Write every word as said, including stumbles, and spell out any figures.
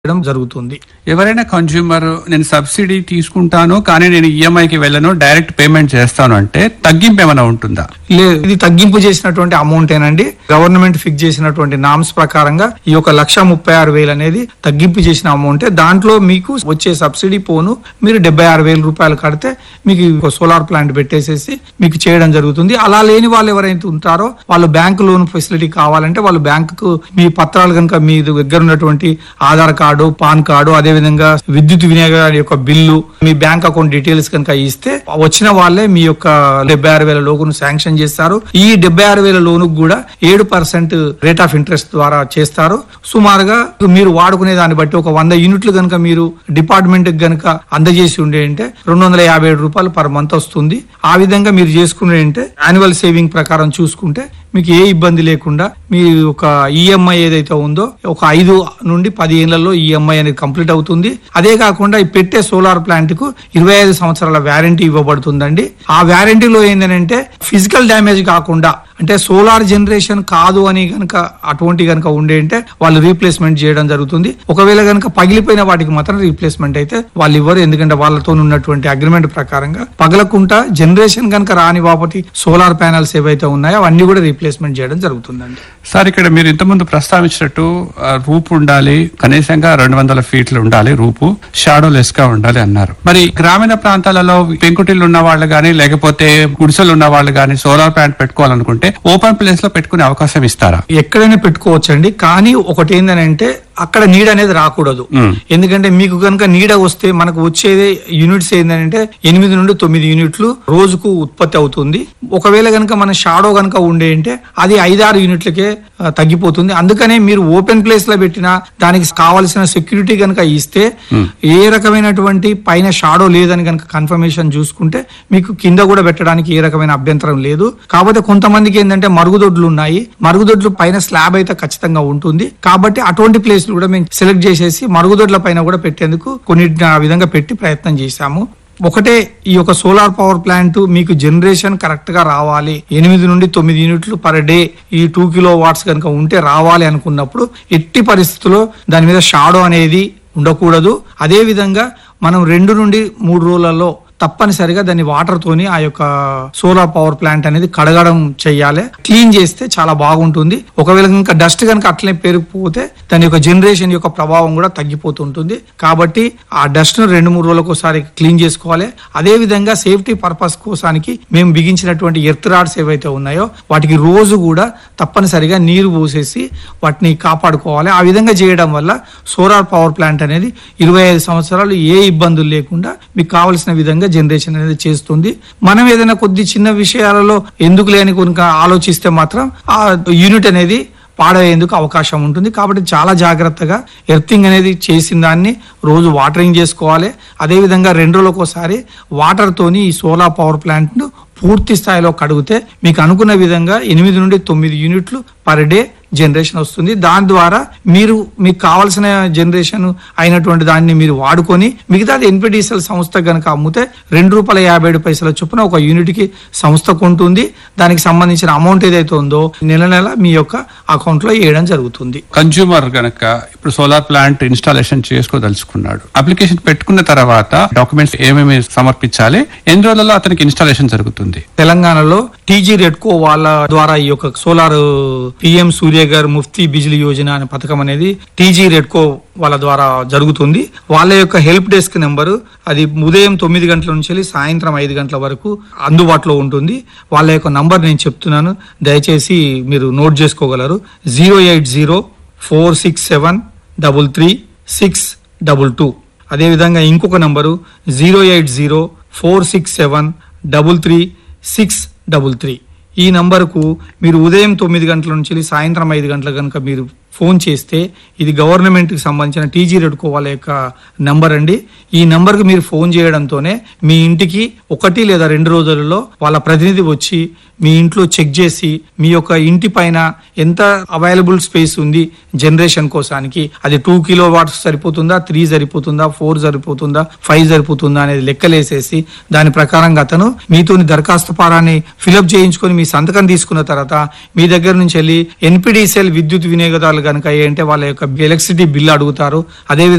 చేయడం జరుగుతుంది. ఎవరైనా కన్స్యూమర్ నేను సబ్సిడీ తీసుకుంటాను కానీ నేను ఈఎంఐకి వెళ్ళను డైరెక్ట్ పేమెంట్ చేస్తాను అంటే తగ్గింపు ఏమైనా ఉంటుందా? లేదు, ఇది తగ్గింపు చేసినటువంటి అమౌంట్ ఏనండి. గవర్నమెంట్ ఫిక్స్ చేసినటువంటి నామ్స్ ప్రకారంగా ఈ యొక్క లక్ష ముప్పై ఆరు వేలు అనేది తగ్గింపు చేసిన అమౌంట్. దాంట్లో మీకు వచ్చే సబ్సిడీ పోను మీరు డెబ్బై ఆరు వేల రూపాయలు కడితే మీకు సోలార్ ప్లాంట్ పెట్టేసేసి మీకు చేయడం జరుగుతుంది. అలా లేని వాళ్ళు ఎవరైతే ఉంటారో వాళ్ళు బ్యాంక్ లోన్ ఫెసిలిటీ కావాలంటే వాళ్ళు బ్యాంకు మీ పత్రాలు కనుక మీ దగ్గర ఉన్నటువంటి ఆధార్ కార్డు, పాన్ కార్డు, అదే విధంగా విద్యుత్ వినియోగ యొక్క బిల్లు, మీ బ్యాంక్ అకౌంట్ డీటెయిల్స్ కనుక ఇస్తే వచ్చిన వాళ్ళే మీ యొక్క డెబ్బై ఆరు వేల లోను శాంక్షన్ చేస్తారు. ఈ డెబ్బై ఆరు వేల లోను కూడా ఏడు పర్సెంట్ రేట్ ఆఫ్ ఇంట్రెస్ట్ ద్వారా చేస్తారు. సుమారుగా మీరు వాడుకునే దాన్ని బట్టి ఒక వంద యూనిట్లు కనుక మీరు డిపార్ట్మెంట్ కనుక అందజేసి ఉండే అంటే రెండు వందల యాభై ఏడు రూపాయలు పర్ మంత్ వస్తుంది. ఆ విధంగా మీరు చేసుకునే అంటే యాన్యువల్ సేవింగ్ ప్రకారం చూసుకుంటే మీకు ఏ ఇబ్బంది లేకుండా మీ ఒక ఈఎంఐ ఏదైతే ఉందో ఒక ఐదు నుండి పది ఏళ్లలో ఈఎంఐ అనేది కంప్లీట్ అవుతుంది. అదే కాకుండా ఈ పెట్టే సోలార్ ప్లాంట్ కు ఇరవై ఐదు సంవత్సరాల వ్యారంటీ ఇవ్వబడుతుందండి. ఆ వ్యారంటీలో ఏంటంటే ఫిజికల్ డ్యామేజ్ కాకుండా అంటే సోలార్ జనరేషన్ కాదు అని గనక అటువంటి గనక ఉండే అంటే వాళ్ళు రీప్లేస్మెంట్ చేయడం జరుగుతుంది. ఒకవేళ గనక పగిలిపోయిన వాటికి మాత్రం రీప్లేస్మెంట్ అయితే వాళ్ళు ఇవ్వరు. ఎందుకంటే వాళ్ళతో ఉన్నటువంటి అగ్రిమెంట్ ప్రకారంగా పగలకుండా జనరేషన్ గనక రాని బాపటి సోలార్ ప్యానల్స్ ఏవైతే ఉన్నాయో అవన్నీ కూడా రీప్లేస్మెంట్ చేయడం జరుగుతుందండి. సార్, ఇక్కడ మీరు ఇంతకుముందు ప్రస్తావించినట్టు రూపు ఉండాలి, కనీసంగా రెండు వందల ఫీట్లు ఉండాలి, రూపు షాడో లెస్ గా ఉండాలి అన్నారు. మరి గ్రామీణ ప్రాంతాలలో పెంకుటిల్లు ఉన్న వాళ్ళు గానీ లేకపోతే గుడిసెలు ఉన్న వాళ్ళు గానీ సోలార్ ప్లాంట్ పెట్టుకోవాలనుకుంటే ఓపెన్ ప్లేస్ లో పెట్టుకునే అవకాశం ఇస్తారా? ఎక్కడైనా పెట్టుకోవచ్చండి. కానీ ఒకటి ఏంటంటే అక్కడ నీడ అనేది రాకూడదు. ఎందుకంటే మీకు కనుక నీడ వస్తే మనకు వచ్చేది యూనిట్స్ ఏంటంటే ఎనిమిది నుండి తొమ్మిది యూనిట్లు రోజుకు ఉత్పత్తి అవుతుంది. ఒకవేళ కనుక మన షాడో కనుక ఉండే అంటే అది ఐదారు యూనిట్లకే తగ్గిపోతుంది. అందుకనే మీరు ఓపెన్ ప్లేస్ లో పెట్టినా దానికి కావాల్సిన సెక్యూరిటీ కనుక ఇస్తే ఏ రకమైనటువంటి పైన షాడో లేదని కనుక కన్ఫర్మేషన్ చూసుకుంటే మీకు కింద కూడా పెట్టడానికి ఏ రకమైన అభ్యంతరం లేదు. కాకపోతే కొంతమందికి ఏంటంటే మరుగుదొడ్లు ఉన్నాయి, మరుగుదొడ్లు పైన స్లాబ్ అయితే ఖచ్చితంగా ఉంటుంది. కాబట్టి అటువంటి ప్లేస్ కూడా మేము సెలెక్ట్ చేసేసి మరుగుదొడ్ల పైన కూడా పెట్టేందుకు కొన్నిటిని ఆ విధంగా పెట్టి ప్రయత్నం చేశాము. ఒకటే ఈ యొక్క సోలార్ పవర్ ప్లాంట్ మీకు జనరేషన్ కరెక్ట్ గా రావాలి, ఎనిమిది నుండి తొమ్మిది యూనిట్లు పర్ డే ఈ టూ కిలో వాట్స్ కనుక ఉంటే రావాలి అనుకున్నప్పుడు ఎట్టి పరిస్థితుల్లో దాని మీద షాడో అనేది ఉండకూడదు. అదే విధంగా మనం రెండు నుండి మూడు రోజులలో తప్పనిసరిగా దాన్ని వాటర్ తోని ఆ యొక్క సోలార్ పవర్ ప్లాంట్ అనేది కడగడం చెయ్యాలి. క్లీన్ చేస్తే చాలా బాగుంటుంది. ఒకవేళ కనుక డస్ట్ కనుక అట్లనే పెరిగిపోతే దాని యొక్క జనరేషన్ యొక్క ప్రభావం కూడా తగ్గిపోతుంటుంది. కాబట్టి ఆ డస్ట్ ను రెండు మూడు రోజులకు ఒకసారి క్లీన్ చేసుకోవాలి. అదే విధంగా సేఫ్టీ పర్పస్ కోసానికి మేము బిగించినటువంటి ఎర్త్ రాడ్స్ ఏవైతే ఉన్నాయో వాటికి రోజు కూడా తప్పనిసరిగా నీరు పోసేసి వాటిని కాపాడుకోవాలి. ఆ విధంగా చేయడం వల్ల సోలార్ పవర్ ప్లాంట్ అనేది ఇరవై ఐదు సంవత్సరాలు ఏ ఇబ్బందులు లేకుండా మీకు కావలసిన విధంగా జనరేషన్ అనేది చేస్తుంది. మనం ఏదైనా కొద్ది చిన్న విషయాలలో ఎందుకు లేని కనుక ఆలోచిస్తే మాత్రం ఆ యూనిట్ అనేది పాడయ్యేందుకు అవకాశం ఉంటుంది. కాబట్టి చాలా జాగ్రత్తగా ఎర్తింగ్ అనేది చేసిన దాన్ని రోజు వాటరింగ్ చేసుకోవాలి. అదేవిధంగా రెండు రోజులకు ఒకసారి వాటర్ తోని ఈ సోలార్ పవర్ ప్లాంట్ ను పూర్తి స్థాయిలో కడిగితే మీకు అనుకున్న విధంగా ఎనిమిది నుండి తొమ్మిది యూనిట్లు పర్ డే జనరేషన్ వస్తుంది. దాని ద్వారా మీరు మీకు కావాల్సిన జనరేషన్ అయినటువంటి దాన్ని మీరు వాడుకొని మిగతాది ఎన్పిడిసిఎల్ సంస్థ కనుక అమ్మితే రెండు రూపాయల యాభై ఏడు పైసల చొప్పున ఒక యూనిట్ కి సంస్థ కొంటుంది. దానికి సంబంధించిన అమౌంట్ ఏదైతే ఉందో నెల నెల మీ యొక్క అకౌంట్ లో వేయడం జరుగుతుంది. కన్స్యూమర్ గనక ఇప్పుడు సోలార్ ప్లాంట్ ఇన్స్టాలేషన్ చేసుకోదలుచుకున్నాడు, అప్లికేషన్ పెట్టుకున్న తర్వాత డాక్యుమెంట్స్ ఏమేమి సమర్పించాలి, ఎన్ని రోజులలో అతనికి ఇన్స్టాలేషన్ జరుగుతుంది? తెలంగాణలో టీజీ రెడ్కో వాళ్ళ ద్వారా ఈ యొక్క సోలార్ పిఎం సూర్యగర్ ముఫ్తీ బిజిలీ యోజన అనే పథకం అనేది టీజీ రెడ్కో వాళ్ళ ద్వారా జరుగుతుంది. వాళ్ళ యొక్క హెల్ప్ డెస్క్ నెంబరు అది ఉదయం తొమ్మిది గంటల నుంచి సాయంత్రం ఐదు గంటల వరకు అందుబాటులో ఉంటుంది. వాళ్ళ యొక్క నంబర్ నేను చెప్తున్నాను, దయచేసి మీరు నోట్ చేసుకోగలరు. Zero eight zero four six seven double three six double two. అదేవిధంగా ఇంకొక number zero eight zero four six seven double three six double three. ఈ నంబర్కు మీరు ఉదయం తొమ్మిది గంటల నుంచి సాయంత్రం ఐదు గంటల కనుక మీరు ఫోన్ చేస్తే ఇది గవర్నమెంట్ కి సంబంధించిన టీజీ రెడ్కో వాళ్ళ యొక్క నంబర్ అండి. ఈ నంబర్ కి మీరు ఫోన్ చేయడంతోనే మీ ఇంటికి ఒకటి లేదా రెండు రోజులలో వాళ్ళ ప్రతినిధి వచ్చి మీ ఇంట్లో చెక్ చేసి మీ యొక్క ఇంటి పైన ఎంత అవైలబుల్ స్పేస్ ఉంది జనరేషన్ కోసానికి, అది టూ కిలో వాట్స్ సరిపోతుందా, త్రీ సరిపోతుందా, ఫోర్ సరిపోతుందా, ఫైవ్ సరిపోతుందా అనేది లెక్కలేసేసి దాని ప్రకారంగా అతను మీతోని దరఖాస్తు పారాన్ని ఫిలప్ చేయించుకొని మీ సంతకం తీసుకున్న తర్వాత మీ దగ్గర నుంచి వెళ్ళి ఎన్పిడిసిఎల్ విద్యుత్ వినియోగదారులు కనుక ఏంటంటే వాళ్ళ యొక్క ఎలక్ట్రిసిటీ బిల్ అడుగుతారు. అదే